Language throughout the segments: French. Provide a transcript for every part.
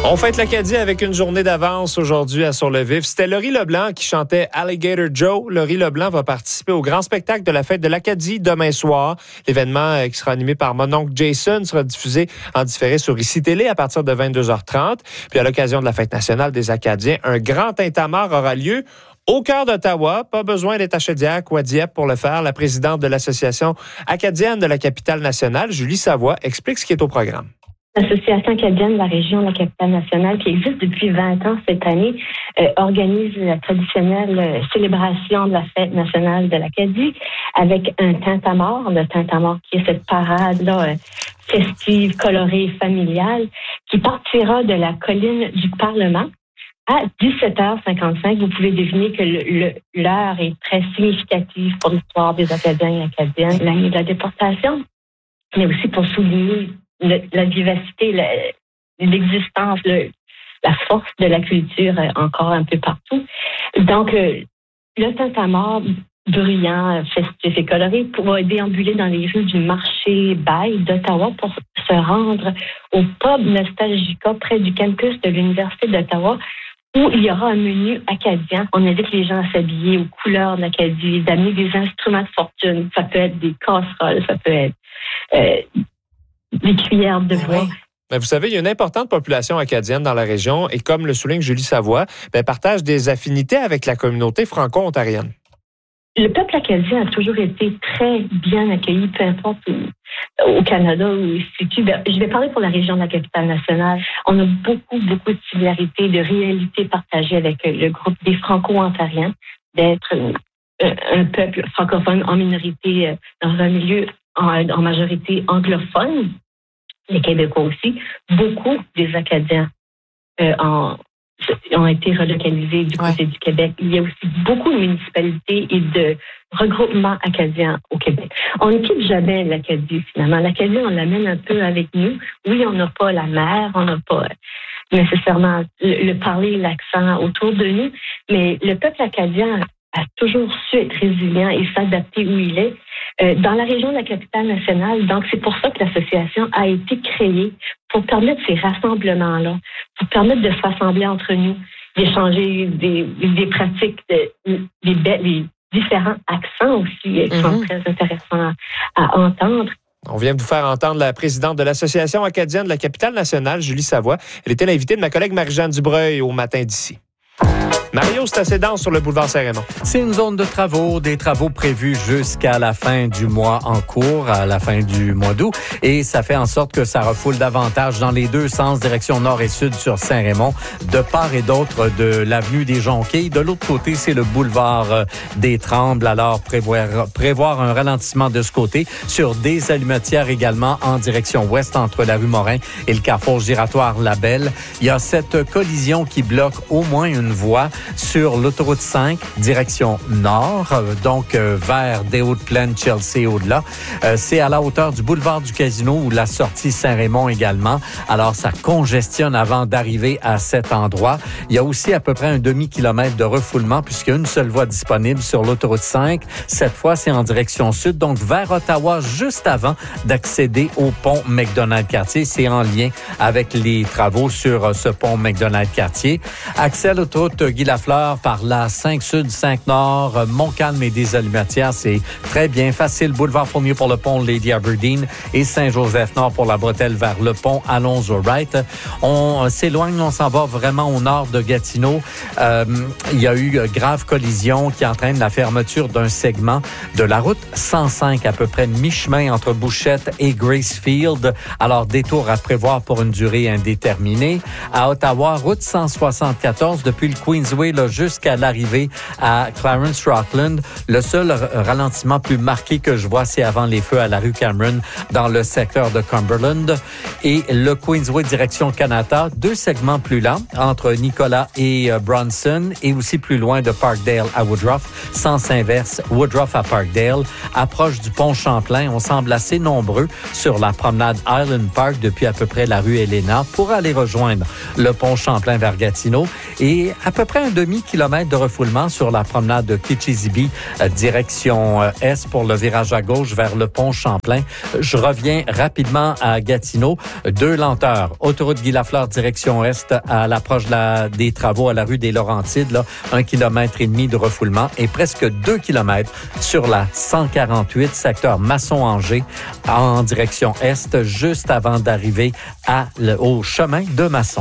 On fête l'Acadie avec une journée d'avance aujourd'hui à Sur-le-Vif. C'était Laurie Leblanc qui chantait Alligator Joe. Laurie Leblanc va participer au grand spectacle de la fête de l'Acadie demain soir. L'événement qui sera animé par mon oncle Jason sera diffusé en différé sur ICI Télé à partir de 22h30. Puis à l'occasion de la fête nationale des Acadiens, un grand tintamarre aura lieu au cœur d'Ottawa. Pas besoin d'être à Chediac ou à Dieppe pour le faire. La présidente de l'Association acadienne de la capitale nationale, Julie Savoie, explique ce qui est au programme. L'Association acadienne de la région de la capitale nationale, qui existe depuis 20 ans cette année, organise la traditionnelle célébration de la fête nationale de l'Acadie avec un tintamarre. Le tintamarre qui est cette parade-là festive, colorée, familiale, qui partira de la colline du Parlement à 17h55. Vous pouvez deviner que l'heure est très significative pour l'histoire des Acadiens et Acadiennes, l'année de la déportation, mais aussi pour souligner la vivacité, l'existence, la force de la culture encore un peu partout. Donc, le tintamarre bruyant, festif et coloré pourra déambuler dans les rues du marché Bail d'Ottawa pour se rendre au pub Nostalgica près du campus de l'Université d'Ottawa, où il y aura un menu acadien. On invite les gens à s'habiller aux couleurs de l'Acadie, d'amener des instruments de fortune. Ça peut être des casseroles, ça peut être des cuillères de bois. Oui. Bien, vous savez, il y a une importante population acadienne dans la région et comme le souligne Julie Savoie, partage des affinités avec la communauté franco-ontarienne. Le peuple acadien a toujours été très bien accueilli, peu importe au Canada où il se situe. Je vais parler pour la région de la capitale nationale. On a beaucoup de similarités, de réalités partagées avec le groupe des franco-ontariens, d'être un peuple francophone en minorité dans un milieu en majorité anglophone. Les Québécois aussi. Beaucoup des Acadiens ont été relocalisés du côté du Québec. Il y a aussi beaucoup de municipalités et de regroupements acadiens au Québec. On ne quitte jamais l'Acadie, finalement. L'Acadie, on l'amène un peu avec nous. Oui, on n'a pas la mer, on n'a pas nécessairement le parler, l'accent autour de nous, mais le peuple acadien a toujours su être résilient et s'adapter où il est. Dans la région de la capitale nationale, donc c'est pour ça que l'association a été créée, pour permettre ces rassemblements-là, pour permettre de se rassembler entre nous, d'échanger des pratiques, des différents accents aussi qui sont très intéressants à entendre. On vient de vous faire entendre la présidente de l'Association acadienne de la capitale nationale, Julie Savoie. Elle était l'invitée de ma collègue Marie-Jeanne Dubreuil au matin d'ici. Mario, c'est assez dense sur le boulevard Saint-Raymond. C'est une zone de travaux, des travaux prévus jusqu'à la fin du mois en cours, à la fin du mois d'août. Et ça fait en sorte que ça refoule davantage dans les deux sens, direction nord et sud sur Saint-Raymond, de part et d'autre de l'avenue des Jonquilles. De l'autre côté, c'est le boulevard des Trembles. Alors, prévoir un ralentissement de ce côté sur des allumetières également en direction ouest entre la rue Morin et le carrefour giratoire La Belle. Il y a cette collision qui bloque au moins une voie sur l'autoroute 5, direction nord, donc vers des Hautes-Plaines, Chelsea au-delà. C'est à la hauteur du boulevard du Casino ou la sortie Saint-Raymond également. Alors, ça congestionne avant d'arriver à cet endroit. Il y a aussi à peu près un demi-kilomètre de refoulement puisqu'il y a une seule voie disponible sur l'autoroute 5. Cette fois, c'est en direction sud, donc vers Ottawa, juste avant d'accéder au pont McDonald-Cartier. C'est en lien avec les travaux sur ce pont McDonald-Cartier. Accès à l'autoroute Guy-Lafleur par la 5 Sud, 5 Nord, Montcalm et des Allumetières. C'est très bien facile. Boulevard Fournier pour le pont Lady Aberdeen et Saint-Joseph-Nord pour la bretelle vers le pont Alonzo-Wright. On s'éloigne, on s'en va vraiment au nord de Gatineau. Il y a eu grave collision qui entraîne la fermeture d'un segment de la route 105 à peu près mi-chemin entre Bouchette et Gracefield. Alors, détour à prévoir pour une durée indéterminée. À Ottawa, route 174 depuis le Queensway là, jusqu'à l'arrivée à Clarence-Rockland. Le seul ralentissement plus marqué que je vois, c'est avant les feux à la rue Cameron dans le secteur de Cumberland. Et le Queensway direction Canada, deux segments plus lents entre Nicolas et Bronson et aussi plus loin de Parkdale à Woodruff. Sens inverse, Woodruff à Parkdale. Approche du pont Champlain, on semble assez nombreux sur la promenade Island Park depuis à peu près la rue Helena pour aller rejoindre le pont Champlain vers Gatineau. Et à peu près un demi-kilomètre de refoulement sur la promenade de Kichizibi, direction est pour le virage à gauche vers le pont Champlain. Je reviens rapidement à Gatineau. 2 lenteurs. Autoroute Guy-Lafleur, direction est, à l'approche des travaux à la rue des Laurentides. Là, 1,5 km de refoulement et presque 2 km sur la 148, secteur Masson-Angers, en direction est, juste avant d'arriver au chemin de Masson.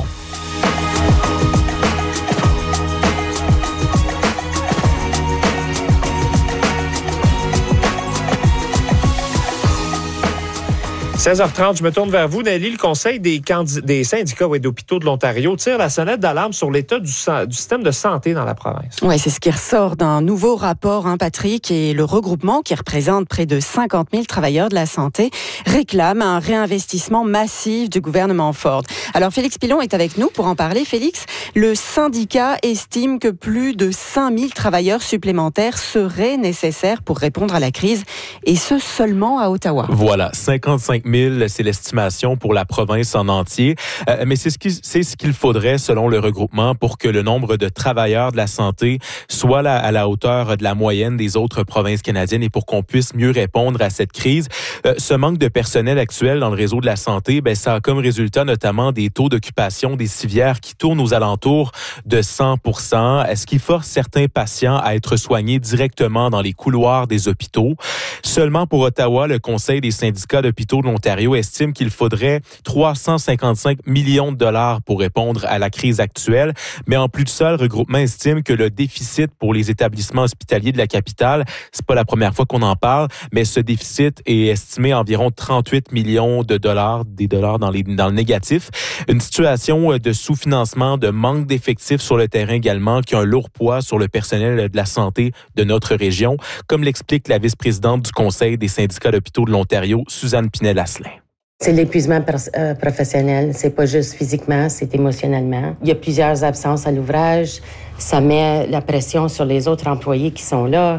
16h30, je me tourne vers vous. Nelly, le Conseil des syndicats d'hôpitaux de l'Ontario tire la sonnette d'alarme sur l'état du système de santé dans la province. Oui, c'est ce qui ressort d'un nouveau rapport, Patrick, et le regroupement, qui représente près de 50 000 travailleurs de la santé, réclame un réinvestissement massif du gouvernement Ford. Alors, Félix Pilon est avec nous pour en parler. Félix, le syndicat estime que plus de 5 000 travailleurs supplémentaires seraient nécessaires pour répondre à la crise, et ce seulement à Ottawa. Voilà, 55 000, c'est l'estimation pour la province en entier. Mais c'est ce qu'il faudrait, selon le regroupement, pour que le nombre de travailleurs de la santé soit à la hauteur de la moyenne des autres provinces canadiennes et pour qu'on puisse mieux répondre à cette crise. Ce manque de personnel actuel dans le réseau de la santé, ça a comme résultat notamment des taux d'occupation des civières qui tournent aux alentours de 100%, ce qui force certains patients à être soignés directement dans les couloirs des hôpitaux. Seulement pour Ottawa, le Conseil des syndicats d'hôpitaux de l'Ontario estime qu'il faudrait 355 millions de dollars pour répondre à la crise actuelle. Mais en plus de ça, le regroupement estime que le déficit pour les établissements hospitaliers de la capitale, c'est pas la première fois qu'on en parle, mais ce déficit est estimé à environ 38 millions de dollars, des dollars dans le négatif. Une situation de sous-financement, de manque d'effectifs sur le terrain également, qui a un lourd poids sur le personnel de la santé de notre région, comme l'explique la vice-présidente du Conseil des syndicats d'hôpitaux de l'Ontario, Suzanne Pinel-Asselin. C'est l'épuisement professionnel. C'est pas juste physiquement, c'est émotionnellement. Il y a plusieurs absences à l'ouvrage. Ça met la pression sur les autres employés qui sont là.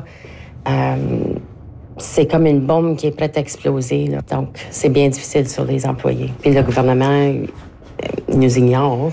C'est comme une bombe qui est prête à exploser, là. Donc, c'est bien difficile sur les employés. Puis le gouvernement nous ignore.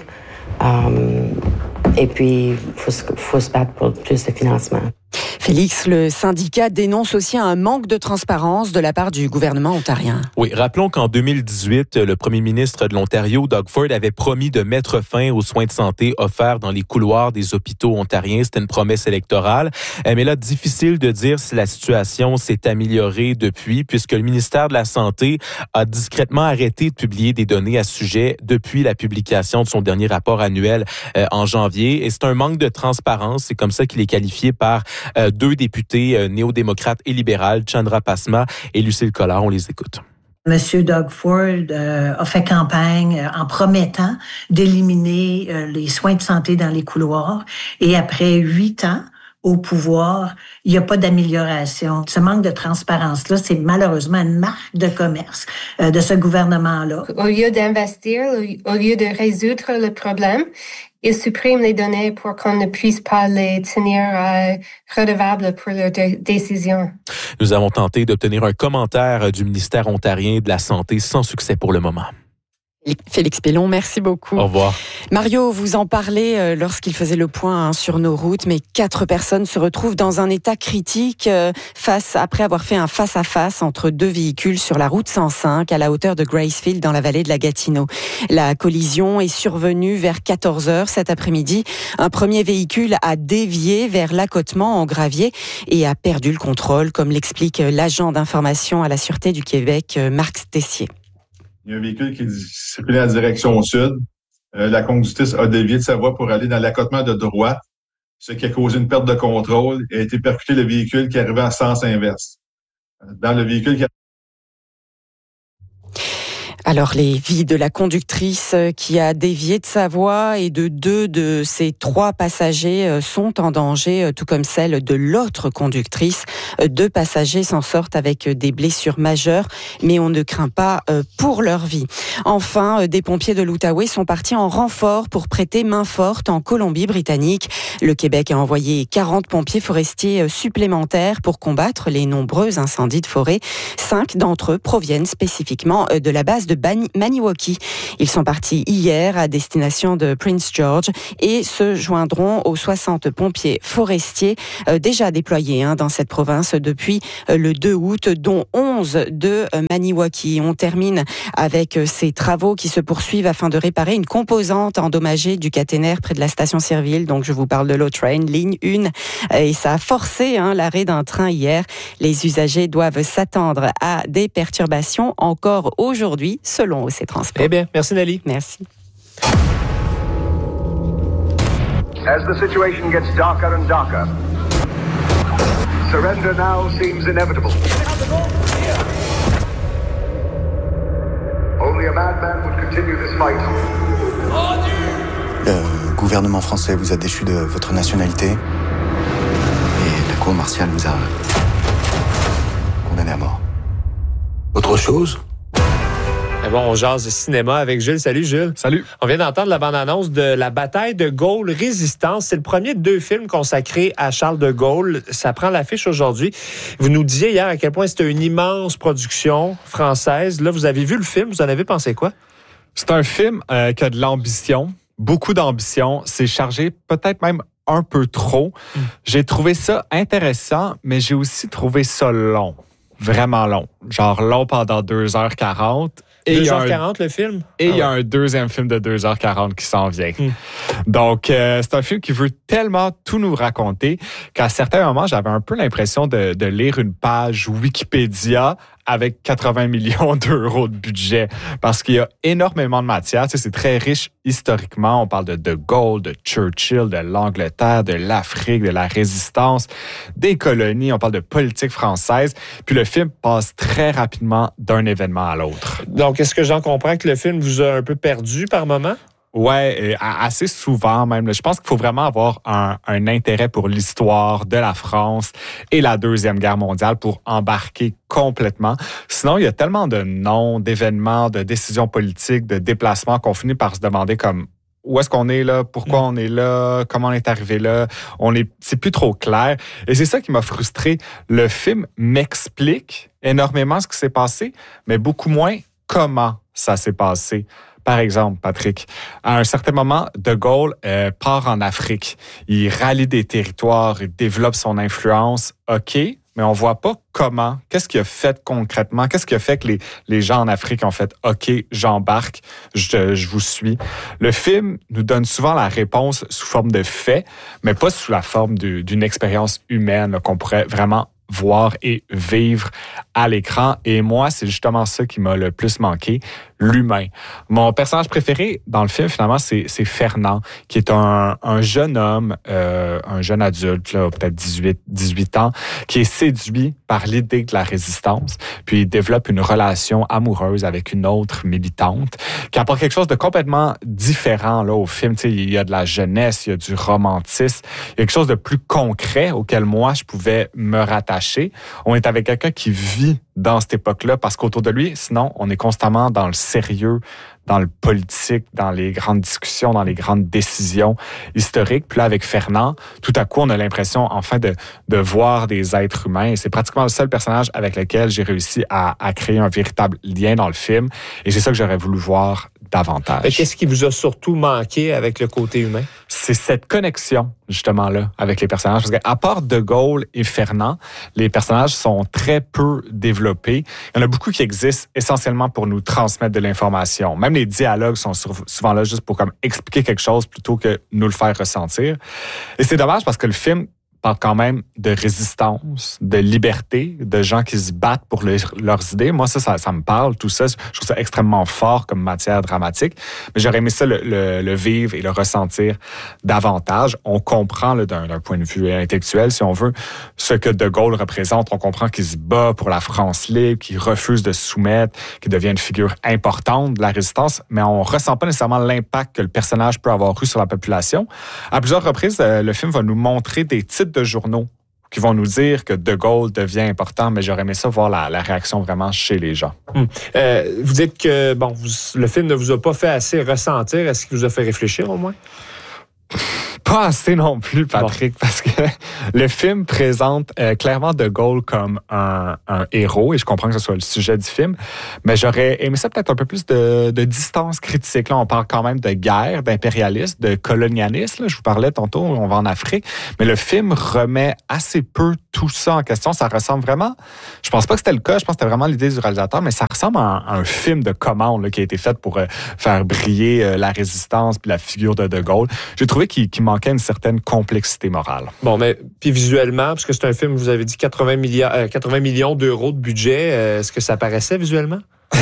Et puis, faut se battre pour plus de financement. Félix, le syndicat dénonce aussi un manque de transparence de la part du gouvernement ontarien. Oui, rappelons qu'en 2018, le premier ministre de l'Ontario, Doug Ford, avait promis de mettre fin aux soins de santé offerts dans les couloirs des hôpitaux ontariens. C'était une promesse électorale. Mais là, difficile de dire si la situation s'est améliorée depuis, puisque le ministère de la Santé a discrètement arrêté de publier des données à ce sujet depuis la publication de son dernier rapport annuel en janvier. Et c'est un manque de transparence. C'est comme ça qu'il est qualifié par 2 députés néo-démocrates et libérales, Chandra Pasma et Lucille Collard. On les écoute. Monsieur Doug Ford a fait campagne en promettant d'éliminer les soins de santé dans les couloirs. Et après 8 ans au pouvoir, il n'y a pas d'amélioration. Ce manque de transparence-là, c'est malheureusement une marque de commerce de ce gouvernement-là. Au lieu d'investir, au lieu de résoudre le problème, ils suppriment les données pour qu'on ne puisse pas les tenir redevables pour leurs décisions. Nous avons tenté d'obtenir un commentaire du ministère ontarien de la Santé sans succès pour le moment. Félix Pilon, merci beaucoup. Au revoir. Mario, vous en parlez lorsqu'il faisait le point sur nos routes, mais 4 personnes se retrouvent dans un état critique après avoir fait un face-à-face entre 2 véhicules sur la route 105 à la hauteur de Gracefield dans la vallée de la Gatineau. La collision est survenue vers 14h cet après-midi. Un premier véhicule a dévié vers l'accotement en gravier et a perdu le contrôle, comme l'explique l'agent d'information à la Sûreté du Québec, Marc Tessier. Il y a un véhicule qui circulait en direction sud. La conductrice a dévié de sa voie pour aller dans l'accotement de droite, ce qui a causé une perte de contrôle et a été percuté le véhicule qui arrivait en sens inverse. Dans le véhicule qui Alors, les vies de la conductrice qui a dévié de sa voie et de 2 de ses 3 passagers sont en danger, tout comme celle de l'autre conductrice. 2 passagers s'en sortent avec des blessures majeures, mais on ne craint pas pour leur vie. Enfin, des pompiers de l'Outaouais sont partis en renfort pour prêter main forte en Colombie-Britannique. Le Québec a envoyé 40 pompiers forestiers supplémentaires pour combattre les nombreux incendies de forêt. 5 d'entre eux proviennent spécifiquement de la base de de Maniwaki. Ils sont partis hier à destination de Prince George et se joindront aux 60 pompiers forestiers déjà déployés dans cette province depuis le 2 août, dont 11 de Maniwaki. On termine avec ces travaux qui se poursuivent afin de réparer une composante endommagée du caténaire près de la station Sierville. Donc, je vous parle de l'O-Train, ligne 1. Et ça a forcé l'arrêt d'un train hier. Les usagers doivent s'attendre à des perturbations encore aujourd'hui, selon OC Transport. Eh bien, merci Nelly. Merci. As the situation gets darker and darker, surrender now seems inevitable. Only a madman would continue this fight. Le gouvernement français vous a déchu de votre nationalité et la cour martiale vous a condamné à mort. Autre chose? Mais bon, on jase de cinéma avec Jules. Salut Jules. Salut. On vient d'entendre la bande-annonce de La bataille de Gaulle Résistance. C'est le premier de 2 films consacrés à Charles de Gaulle. Ça prend l'affiche aujourd'hui. Vous nous disiez hier à quel point c'était une immense production française. Là, vous avez vu le film. Vous en avez pensé quoi? C'est un film qui a de l'ambition, beaucoup d'ambition. C'est chargé peut-être même un peu trop. J'ai trouvé ça intéressant, mais j'ai aussi trouvé ça long. Vraiment long. Genre long pendant 2h40. 2h40 le film? Et il y a un deuxième film de 2h40 qui s'en vient. Donc, c'est un film qui veut tellement tout nous raconter qu'à certains moments, j'avais un peu l'impression de lire une page Wikipédia avec 80 millions d'euros de budget parce qu'il y a énormément de matière. Tu sais, c'est très riche historiquement. On parle de De Gaulle, de Churchill, de l'Angleterre, de l'Afrique, de la résistance, des colonies. On parle de politique française. Puis le film passe très rapidement d'un événement à l'autre. Donc, est-ce que j'en comprends que le film vous a un peu perdu par moment? Ouais, assez souvent même. Je pense qu'il faut vraiment avoir un intérêt pour l'histoire de la France et la Deuxième Guerre mondiale pour embarquer complètement. Sinon, il y a tellement de noms, d'événements, de décisions politiques, de déplacements qu'on finit par se demander comme où est-ce qu'on est là, pourquoi on est là, comment on est arrivé là. C'est plus trop clair. Et c'est ça qui m'a frustré. Le film m'explique énormément ce qui s'est passé, mais beaucoup moins comment ça s'est passé. Par exemple, Patrick, à un certain moment, De Gaulle part en Afrique. Il rallie des territoires, il développe son influence. OK, mais on voit pas comment. Qu'est-ce qu'il a fait concrètement? Qu'est-ce qui a fait que les gens en Afrique ont fait « OK, j'embarque, je vous suis ». Le film nous donne souvent la réponse sous forme de faits, mais pas sous la forme d'une expérience humaine là, qu'on pourrait vraiment voir et vivre à l'écran. Et moi, c'est justement ça qui m'a le plus manqué, l'humain. Mon personnage préféré dans le film, finalement, c'est Fernand, qui est un jeune homme, un jeune adulte, là, peut-être 18 ans, qui est séduit par l'idée de la résistance. Puis il développe une relation amoureuse avec une autre militante qui apporte quelque chose de complètement différent là, au film. Tu sais, il y a de la jeunesse, il y a du romantisme, il y a quelque chose de plus concret auquel moi, je pouvais me rattacher. On est avec quelqu'un qui vit dans cette époque-là, parce qu'autour de lui, sinon, on est constamment dans le sérieux, dans le politique, dans les grandes discussions, dans les grandes décisions historiques. Puis là, avec Fernand, tout à coup, on a l'impression, enfin, de voir des êtres humains. Et c'est pratiquement le seul personnage avec lequel j'ai réussi à créer un véritable lien dans le film. Et c'est ça que j'aurais voulu voir davantage. Et qu'est-ce qui vous a surtout manqué avec le côté humain? C'est cette connexion, justement, là, avec les personnages. Parce qu'à part De Gaulle et Fernand, les personnages sont très peu développés. Il y en a beaucoup qui existent essentiellement pour nous transmettre de l'information. Même les dialogues sont souvent là juste pour comme expliquer quelque chose plutôt que nous le faire ressentir. Et c'est dommage parce que le film parle quand même de résistance, de liberté, de gens qui se battent pour leurs idées. Moi, ça me parle, tout ça. Je trouve ça extrêmement fort comme matière dramatique. Mais j'aurais aimé ça le vivre et le ressentir davantage. On comprend d'un point de vue intellectuel, si on veut, ce que De Gaulle représente. On comprend qu'il se bat pour la France libre, qu'il refuse de se soumettre, qu'il devient une figure importante de la résistance, mais on ressent pas nécessairement l'impact que le personnage peut avoir eu sur la population. À plusieurs reprises, le film va nous montrer des titres de journaux qui vont nous dire que De Gaulle devient important, mais j'aurais aimé ça voir la réaction vraiment chez les gens. Vous dites que le film ne vous a pas fait assez ressentir. Est-ce qu'il vous a fait réfléchir au moins? Pas assez non plus, Patrick, parce que le film présente clairement De Gaulle comme un héros, et je comprends que ce soit le sujet du film, mais j'aurais aimé ça peut-être un peu plus de distance critique. Là, on parle quand même de guerre, d'impérialisme, de colonialisme. Là, je vous parlais tantôt, on va en Afrique, mais le film remet assez peu tout ça en question. Ça ressemble vraiment, je pense pas que c'était le cas, je pense que c'était vraiment l'idée du réalisateur, mais ça ressemble à un film de commande là, qui a été fait pour faire briller la résistance puis la figure de Gaulle. J'ai trouvé qu'il manquait une certaine complexité morale. Bon, mais puis visuellement, parce que c'est un film, vous avez dit 80 millions d'euros de budget, est-ce que ça paraissait visuellement?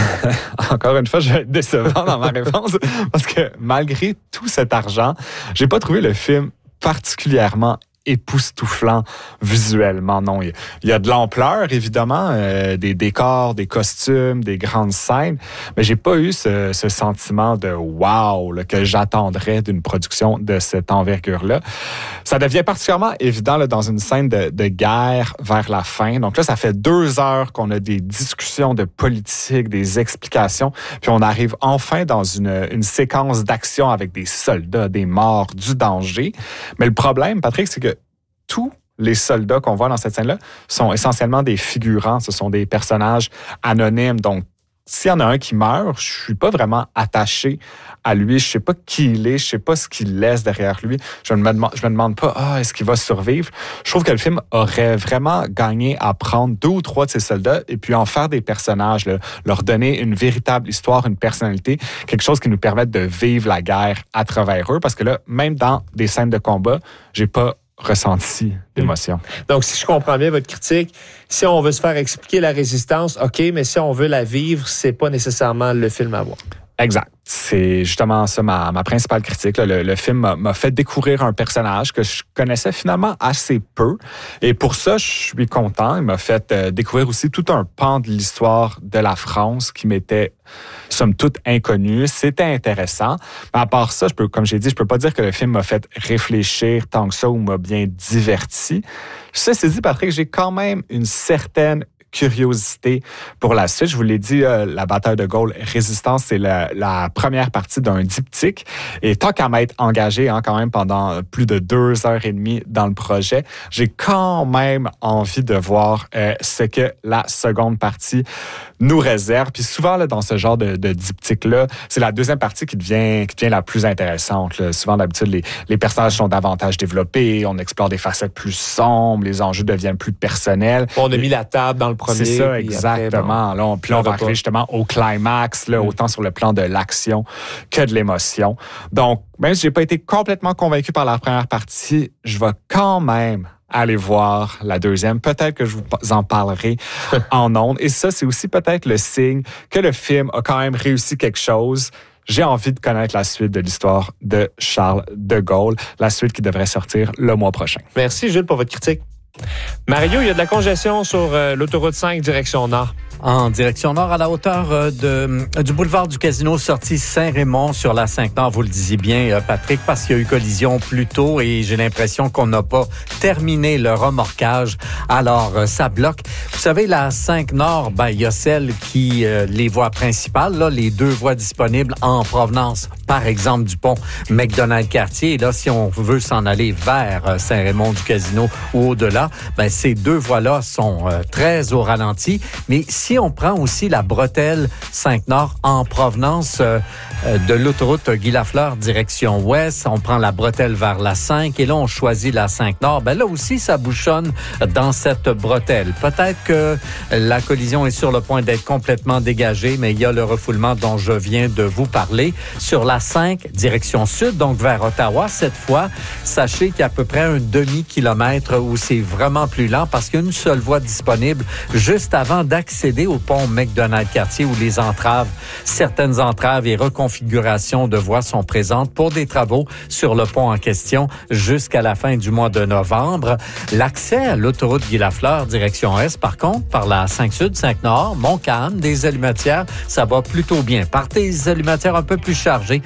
Encore une fois, je vais être décevant dans ma réponse parce que malgré tout cet argent, j'ai pas trouvé le film particulièrement époustouflant visuellement. Non, il y a de l'ampleur, évidemment, des décors, des costumes, des grandes scènes, mais j'ai pas eu ce sentiment de wow là, que j'attendrais d'une production de cette envergure-là. Ça devient particulièrement évident là, dans une scène de guerre vers la fin. Donc là, ça fait 2 heures qu'on a des discussions de politique, des explications, puis on arrive enfin dans une séquence d'action avec des soldats, des morts, du danger. Mais le problème, Patrick, c'est que tous les soldats qu'on voit dans cette scène-là sont essentiellement des figurants. Ce sont des personnages anonymes. Donc, s'il y en a un qui meurt, je suis pas vraiment attaché à lui. Je sais pas qui il est. Je sais pas ce qu'il laisse derrière lui. Je me demande pas, est-ce qu'il va survivre? Je trouve que le film aurait vraiment gagné à prendre 2 ou 3 de ces soldats et puis en faire des personnages, là, leur donner une véritable histoire, une personnalité, quelque chose qui nous permette de vivre la guerre à travers eux. Parce que là, même dans des scènes de combat, j'ai pas ressenti d'émotion. Donc, si je comprends bien votre critique, si on veut se faire expliquer la résistance, OK, mais si on veut la vivre, c'est pas nécessairement le film à voir. Exact. C'est justement ça ma principale critique. Là. Le film m'a fait découvrir un personnage que je connaissais finalement assez peu. Et pour ça, je suis content. Il m'a fait découvrir aussi tout un pan de l'histoire de la France qui m'était, somme toute, inconnu. C'était intéressant. Mais à part ça, comme j'ai dit, je peux pas dire que le film m'a fait réfléchir tant que ça ou m'a bien diverti. Ceci dit, Patrick, j'ai quand même une certaine curiosité pour la suite. Je vous l'ai dit, la bataille de Gaulle, Résistance, c'est la première partie d'un diptyque. Et tant qu'à m'être engagé quand même pendant plus de 2 heures et demie dans le projet, j'ai quand même envie de voir ce que la seconde partie nous réserve. Puis souvent, là, dans ce genre de diptyque-là, c'est la deuxième partie qui devient la plus intéressante. Là. Souvent, d'habitude, les personnages sont davantage développés, on explore des facettes plus sombres, les enjeux deviennent plus personnels. On a mis la table dans le premier. C'est ça, exactement. Après, puis là, on va arriver justement au climax, là, autant sur le plan de l'action que de l'émotion. Donc, même si j'ai pas été complètement convaincu par la première partie, je vais quand même aller voir la deuxième. Peut-être que je vous en parlerai en ondes. Et ça, c'est aussi peut-être le signe que le film a quand même réussi quelque chose. J'ai envie de connaître la suite de l'histoire de Charles de Gaulle, la suite qui devrait sortir le mois prochain. Merci, Jules, pour votre critique. Mario, il y a de la congestion sur l'autoroute 5 direction nord. En direction nord, à la hauteur du boulevard du Casino, sortie Saint-Raymond sur la 5 Nord. Vous le disiez bien, Patrick, parce qu'il y a eu collision plus tôt et j'ai l'impression qu'on n'a pas terminé le remorquage. Alors, ça bloque. Vous savez, la 5 Nord, il y a celle qui, les voies principales, là, les 2 voies disponibles en provenance, par exemple, du pont McDonald-Cartier. Et là, si on veut s'en aller vers Saint-Raymond du Casino ou au-delà, ces 2 voies-là sont très au ralenti. Mais si on prend aussi la bretelle 5 Nord en provenance de l'autoroute Guy Lafleur direction ouest, on prend la bretelle vers la 5 et là on choisit la 5 Nord, là aussi ça bouchonne dans cette bretelle. Peut-être que la collision est sur le point d'être complètement dégagée, mais il y a le refoulement dont je viens de vous parler sur la 5 direction sud, donc vers Ottawa. Cette fois, sachez qu'il y a à peu près un demi-kilomètre où c'est vraiment plus lent parce qu'il y a une seule voie disponible juste avant d'accéder au pont McDonald-Cartier où certaines entraves et reconfigurations de voies sont présentes pour des travaux sur le pont en question jusqu'à la fin du mois de novembre. L'accès à l'autoroute Guy Lafleur direction est, par contre, par la 5 Sud, 5 Nord, Montcalm, des Allumettières, ça va plutôt bien. Partez des Allumettières un peu plus chargées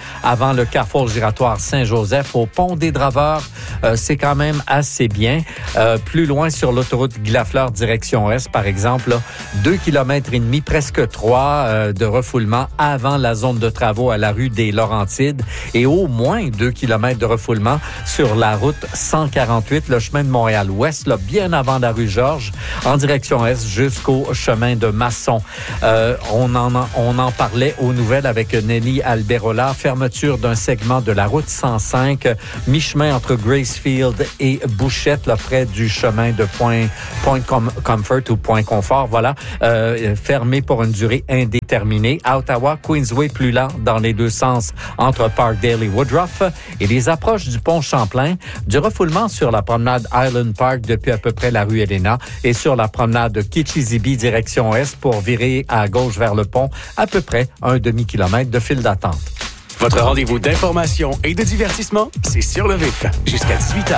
avant le carrefour giratoire Saint-Joseph au pont des Draveurs. C'est quand même assez bien. Plus loin sur l'autoroute Guy-Lafleur direction Est, par exemple, là, 2 km et demi, presque 3 de refoulement avant la zone de travaux à la rue des Laurentides et au moins 2 km de refoulement sur la route 148, le chemin de Montréal-Ouest, là, bien avant la rue Georges, en direction Est jusqu'au chemin de Masson. On en parlait aux nouvelles avec Nelly Alberola. Fermeture d'un segment de la route 105, mi-chemin entre Gracefield et Bouchette, là, près du chemin de Point Comfort ou Point Confort, voilà, fermé pour une durée indéterminée. À Ottawa, Queensway plus lent dans les deux sens entre Parkdale et Woodruff et les approches du pont Champlain, du refoulement sur la promenade Island Park depuis à peu près la rue Elena et sur la promenade Kitchizibee direction Est pour virer à gauche vers le pont, à peu près un demi-kilomètre de file d'attente. Votre rendez-vous d'information et de divertissement, c'est Sur le Vif, jusqu'à 18h.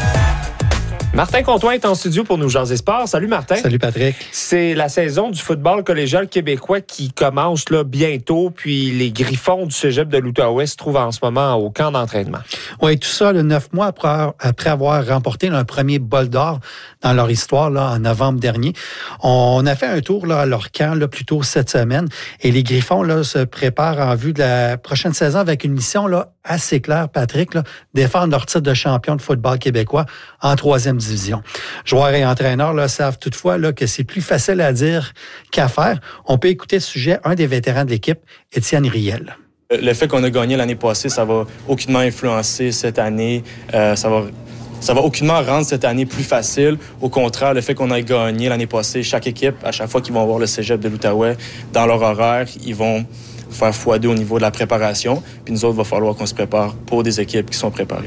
Martin Contois est en studio pour nous jaser sport. Salut Martin. Salut Patrick. C'est la saison du football collégial québécois qui commence là bientôt, puis les Griffons du cégep de l'Outaouais se trouvent en ce moment au camp d'entraînement. Oui, tout ça, 9 mois après avoir remporté un premier bol d'or dans leur histoire là, en novembre dernier. On a fait un tour là, à leur camp là, plus tôt cette semaine et les Griffons là, se préparent en vue de la prochaine saison avec une mission là, assez claire, Patrick, là, défendre leur titre de champion de football québécois en 3e division. Joueurs et entraîneurs là, savent toutefois là, que c'est plus facile à dire qu'à faire. On peut écouter ce sujet, un des vétérans de l'équipe, Étienne Riel. Le fait qu'on a gagné l'année passée, ça va aucunement influencer cette année. Ça va aucunement rendre cette année plus facile. Au contraire, le fait qu'on ait gagné l'année passée, chaque équipe, à chaque fois qu'ils vont voir le cégep de l'Outaouais, dans leur horaire, ils vont faire x2 au niveau de la préparation. Puis nous autres, il va falloir qu'on se prépare pour des équipes qui sont préparées.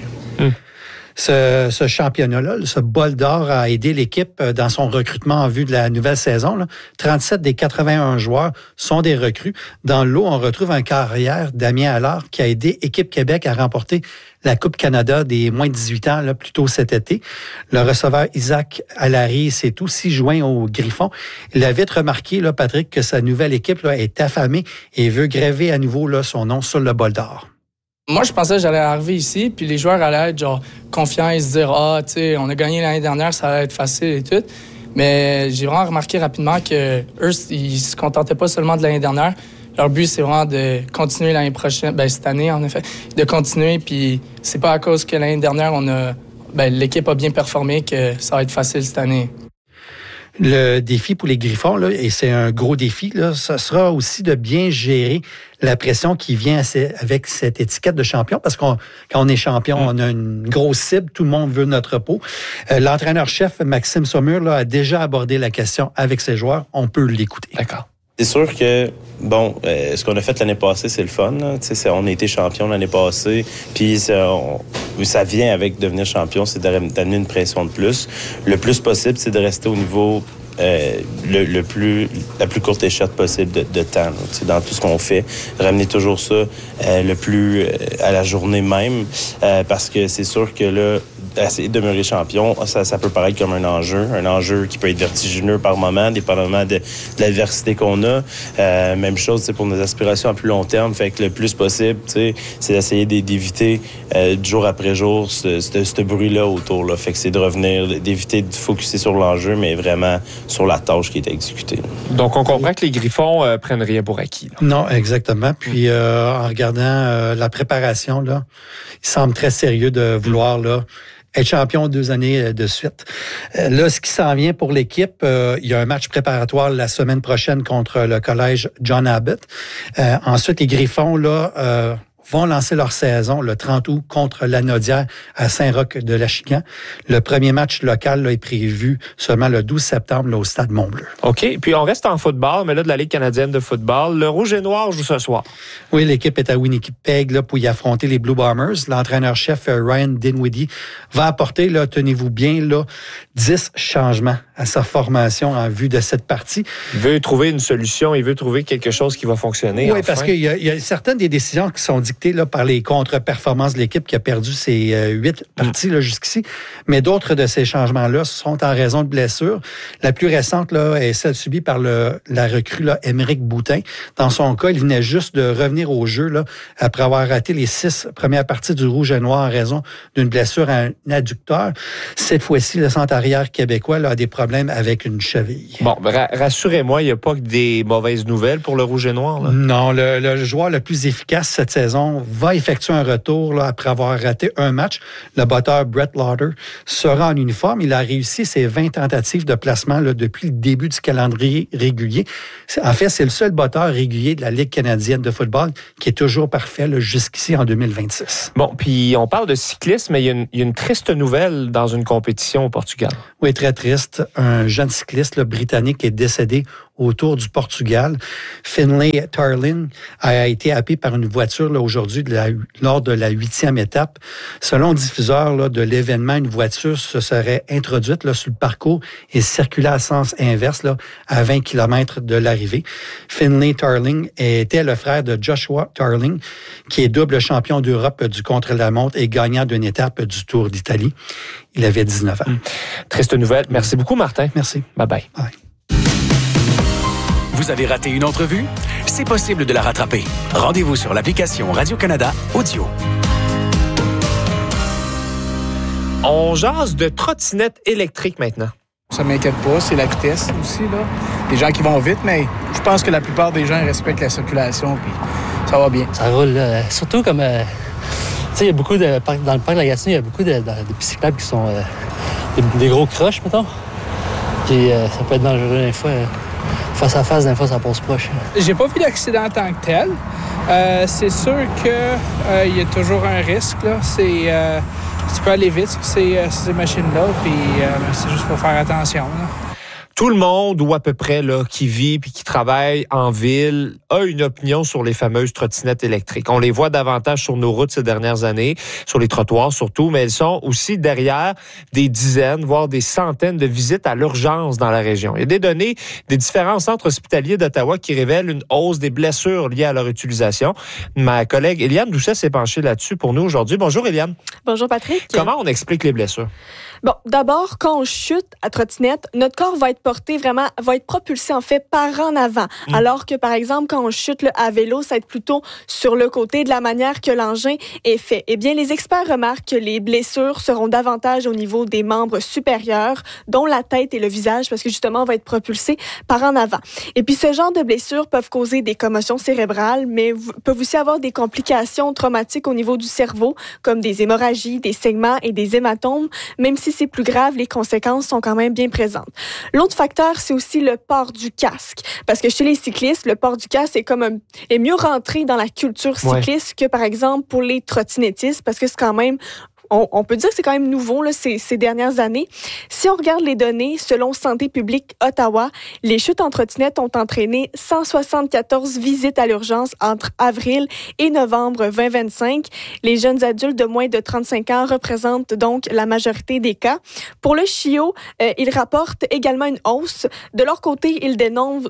Ce championnat-là, ce bol d'or a aidé l'équipe dans son recrutement en vue de la nouvelle saison. Là. 37 des 81 joueurs sont des recrues. Dans le lot, on retrouve un carrière, Damien Allard, qui a aidé Équipe Québec à remporter la Coupe Canada des moins de 18 ans là, plus tôt cet été. Le receveur Isaac Allary s'est aussi joint aux Griffons. Il a vite remarqué, là, Patrick, que sa nouvelle équipe là, est affamée et veut graver à nouveau là, son nom sur le bol d'or. Moi, je pensais que j'allais arriver ici, puis les joueurs allaient être genre confiants et se dire « Ah, tu sais, on a gagné l'année dernière, ça allait être facile et tout. » Mais j'ai vraiment remarqué rapidement que eux, ils se contentaient pas seulement de l'année dernière. Leur but, c'est vraiment de continuer l'année prochaine, cette année, en effet, de continuer. Puis c'est pas à cause que l'année dernière, l'équipe a bien performé que ça va être facile cette année. Le défi pour les Griffons, là, et c'est un gros défi, là, ça sera aussi de bien gérer la pression qui vient avec cette étiquette de champion, parce qu'on quand on est champion, on a une grosse cible, tout le monde veut notre peau. L'entraîneur-chef Maxime Saumur là, a déjà abordé la question avec ses joueurs. On peut l'écouter. D'accord. C'est sûr que, ce qu'on a fait l'année passée, c'est le fun. On a été champion l'année passée, puis ça vient avec devenir champion, c'est d'amener une pression de plus. Le plus possible, c'est de rester au niveau la plus courte échelle possible de temps dans tout ce qu'on fait. Ramener toujours ça le plus à la journée même, parce que c'est sûr que là, essayer de demeurer champion, ça peut paraître comme un enjeu qui peut être vertigineux par moment, dépendamment de l'adversité qu'on a. Même chose pour nos aspirations à plus long terme, fait que le plus possible, c'est d'essayer d'éviter jour après jour ce bruit-là autour. Là. Fait que c'est de revenir, d'éviter de focusser sur l'enjeu, mais vraiment sur la tâche qui est exécutée. Donc, on comprend que les Griffons prennent rien pour acquis. Là. Non, exactement. Puis, en regardant la préparation, là, il semble très sérieux de vouloir là, être champion 2 années de suite. Là, ce qui s'en vient pour l'équipe, il y a un match préparatoire la semaine prochaine contre le collège John Abbott. Ensuite, les Griffons, là, vont lancer leur saison le 30 août contre l'Anaudière à Saint-Roch-de-l'Achigan. Le premier match local là, est prévu seulement le 12 septembre là, au Stade Mont-Bleu. OK. Puis on reste en football, mais là, de la Ligue canadienne de football. Le Rouge et Noir joue ce soir. Oui, l'équipe est à Winnipeg là, pour y affronter les Blue Bombers. L'entraîneur-chef Ryan Dinwiddie va apporter, là, tenez-vous bien, là, 10 changements à sa formation en vue de cette partie. Il veut trouver une solution, il veut trouver quelque chose qui va fonctionner. Oui, parce qu'il y a certaines des décisions qui sont dictées là, par les contre-performances de l'équipe qui a perdu ses 8 parties là, jusqu'ici, mais d'autres de ces changements-là sont en raison de blessures. La plus récente là, est celle subie par la recrue là, Émeric Boutin. Dans son cas, il venait juste de revenir au jeu là, après avoir raté les 6 premières parties du Rouge et Noir en raison d'une blessure à un adducteur. Cette fois-ci, le centre arrière québécois là, a des problèmes avec une cheville. Bon, rassurez-moi, il n'y a pas que des mauvaises nouvelles pour le Rouge et Noir. Là. Non, le joueur le plus efficace cette saison va effectuer un retour là, après avoir raté un match. Le batteur Brett Lauder sera en uniforme. Il a réussi ses 20 tentatives de placement là, depuis le début du calendrier régulier. En fait, c'est le seul batteur régulier de la Ligue canadienne de football qui est toujours parfait là, jusqu'ici en 2026. Bon, puis on parle de cyclisme, mais il y a une triste nouvelle dans une compétition au Portugal. Oui, très triste. Un jeune cycliste là, britannique est décédé au Tour du Portugal. Finlay Tarling a été happé par une voiture là, aujourd'hui lors de la 8e étape. Selon le diffuseur là, de l'événement, une voiture se serait introduite là, sur le parcours et circulait à sens inverse là, à 20 km de l'arrivée. Finlay Tarling était le frère de Joshua Tarling, qui est double champion d'Europe du contre-la-montre et gagnant d'une étape du Tour d'Italie. Il avait 19 ans. Triste nouvelle. Merci beaucoup, Martin. Merci. Bye-bye. Bye. Vous avez raté une entrevue? C'est possible de la rattraper. Rendez-vous sur l'application Radio-Canada Audio. On jase de trottinettes électriques maintenant. Ça m'inquiète pas, c'est la vitesse aussi, là. Les gens qui vont vite, mais je pense que la plupart des gens respectent la circulation, puis ça va bien. Ça roule, surtout comme... tu sais, il y a beaucoup de... Dans le parc de la Gatineau, il y a beaucoup de bicyclettes qui sont des gros croches, mettons. Puis ça peut être dangereux des fois. Face à face, des fois, ça passe proche. J'ai pas vu d'accident en tant que tel. C'est sûr qu'il y a toujours un risque, là. Tu peux aller vite sur ces machines-là, puis c'est juste pour faire attention, là. Tout le monde, ou à peu près, là, qui vit puis qui travaille en ville, a une opinion sur les fameuses trottinettes électriques. On les voit davantage sur nos routes ces dernières années, sur les trottoirs surtout, mais elles sont aussi derrière des dizaines, voire des centaines de visites à l'urgence dans la région. Il y a des données des différents centres hospitaliers d'Ottawa qui révèlent une hausse des blessures liées à leur utilisation. Ma collègue Éliane Doucet s'est penchée là-dessus pour nous aujourd'hui. Bonjour Éliane. Bonjour Patrick. Comment on explique les blessures? Bon, d'abord, quand on chute à trottinette, notre corps va être propulsé en fait par en avant. Alors que, par exemple, quand on chute là, à vélo, ça va être plutôt sur le côté de la manière que l'engin est fait. Eh bien, les experts remarquent que les blessures seront davantage au niveau des membres supérieurs, dont la tête et le visage, parce que justement, on va être propulsé par en avant. Et puis, ce genre de blessures peuvent causer des commotions cérébrales, mais peuvent aussi avoir des complications traumatiques au niveau du cerveau, comme des hémorragies, des saignements et des hématomes, même si c'est plus grave, les conséquences sont quand même bien présentes. L'autre facteur, c'est aussi le port du casque. Parce que chez les cyclistes, le port du casque est mieux rentré dans la culture cycliste que, par exemple, pour les trottinettistes, parce que c'est quand même... On peut dire que c'est quand même nouveau là, ces dernières années. Si on regarde les données, selon Santé publique Ottawa, les chutes en trottinette ont entraîné 174 visites à l'urgence entre avril et novembre 2025. Les jeunes adultes de moins de 35 ans représentent donc la majorité des cas. Pour le CHIO, ils rapportent également une hausse. De leur côté, ils dénombrent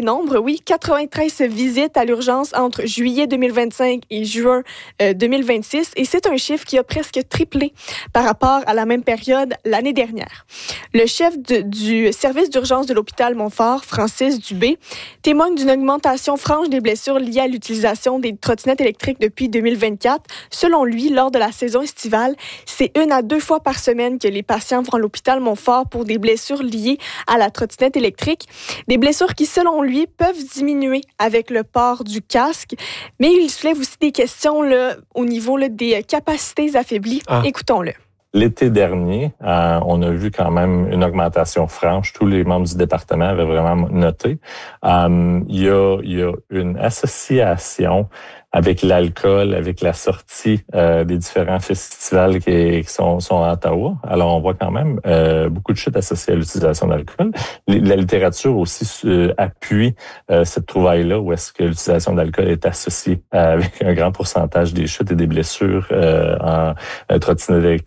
93 visites à l'urgence entre juillet 2025 et juin 2026. Et c'est un chiffre qui a presque triplé par rapport à la même période l'année dernière. Le chef du service d'urgence de l'hôpital Montfort, Francis Dubé, témoigne d'une augmentation franche des blessures liées à l'utilisation des trottinettes électriques depuis 2024. Selon lui, lors de la saison estivale, c'est 1 à 2 fois par semaine que les patients vont à l'hôpital Montfort pour des blessures liées à la trottinette électrique. Des blessures qui, selon lui, peuvent diminuer avec le port du casque, mais il soulève aussi des questions là, au niveau là, des capacités affaiblies. Écoutons-le. L'été dernier, on a vu quand même une augmentation franche. Tous les membres du département avaient vraiment noté. Il y a une association avec l'alcool, avec la sortie des différents festivals qui sont à Ottawa. Alors, on voit quand même beaucoup de chutes associées à l'utilisation d'alcool. La littérature aussi appuie cette trouvaille-là, où est-ce que l'utilisation d'alcool est associée avec un grand pourcentage des chutes et des blessures en trottinette électrique.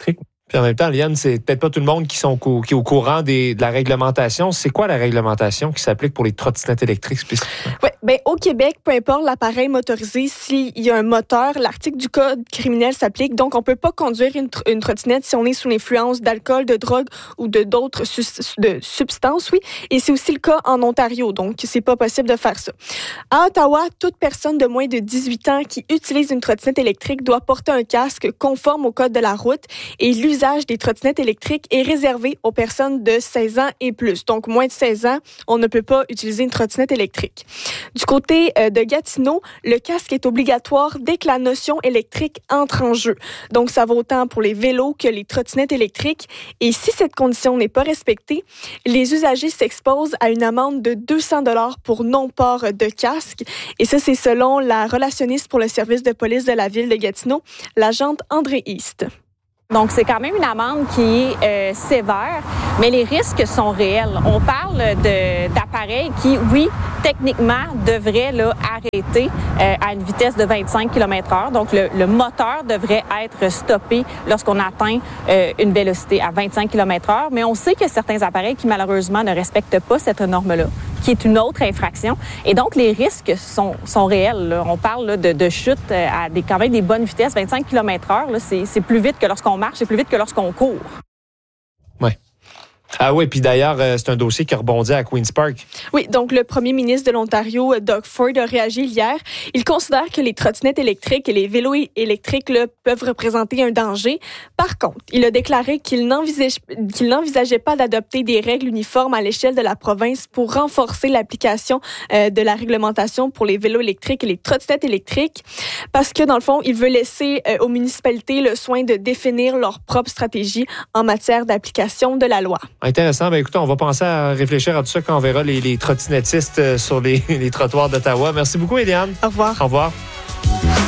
Puis en même temps, Liane, c'est peut-être pas tout le monde qui est au courant de la réglementation. C'est quoi la réglementation qui s'applique pour les trottinettes électriques spécifiquement? Oui, bien, au Québec, peu importe l'appareil motorisé, s'il y a un moteur, l'article du Code criminel s'applique. Donc, on peut pas conduire une trottinette si on est sous l'influence d'alcool, de drogue ou de d'autres substances, oui. Et c'est aussi le cas en Ontario. Donc, c'est pas possible de faire ça. À Ottawa, toute personne de moins de 18 ans qui utilise une trottinette électrique doit porter un casque conforme au Code de la route et l'usage des trottinettes électriques est réservé aux personnes de 16 ans et plus. Donc, moins de 16 ans, on ne peut pas utiliser une trottinette électrique. Du côté de Gatineau, le casque est obligatoire dès que la notion électrique entre en jeu. Donc, ça vaut autant pour les vélos que les trottinettes électriques. Et si cette condition n'est pas respectée, les usagers s'exposent à une amende de 200 $ pour non-port de casque. Et ça, c'est selon la relationniste pour le service de police de la ville de Gatineau, l'agente André East. Donc, c'est quand même une amende qui est sévère, mais les risques sont réels. On parle d'appareils qui, oui, techniquement, devraient arrêter à une vitesse de 25 km/h. Donc, le moteur devrait être stoppé lorsqu'on atteint une vélocité à 25 km/h. Mais on sait qu'il y a certains appareils qui, malheureusement, ne respectent pas cette norme-là, qui est une autre infraction. Et donc, les risques sont réels. Là. On parle de chute à quand même des bonnes vitesses. 25 km/h, c'est plus vite que lorsqu'on marche, c'est plus vite que lorsqu'on court. Oui. Ah oui, puis d'ailleurs, c'est un dossier qui rebondit à Queen's Park. Oui, donc le premier ministre de l'Ontario, Doug Ford, a réagi hier. Il considère que les trottinettes électriques et les vélos électriques peuvent représenter un danger. Par contre, il a déclaré qu'il n'envisageait pas d'adopter des règles uniformes à l'échelle de la province pour renforcer l'application de la réglementation pour les vélos électriques et les trottinettes électriques, parce que, dans le fond, il veut laisser aux municipalités le soin de définir leur propre stratégie en matière d'application de la loi. Intéressant. Ben, écoutez, on va penser à réfléchir à tout ça quand on verra les trottinettistes sur les trottoirs d'Ottawa. Merci beaucoup, Eliane. Au revoir. Au revoir.